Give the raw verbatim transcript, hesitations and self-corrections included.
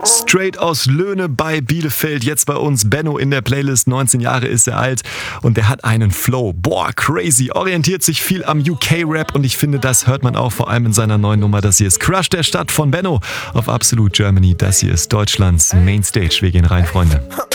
Straight aus Löhne bei Bielefeld, jetzt bei uns Benno in der Playlist. neunzehn Jahre ist er alt und der hat einen Flow. Boah, crazy. Orientiert sich viel am U K-Rap und ich finde, das hört man auch vor allem in seiner neuen Nummer. Das hier ist Crush der Stadt von Benno auf Absolute Germany. Das hier ist Deutschlands Mainstage. Wir gehen rein, Freunde.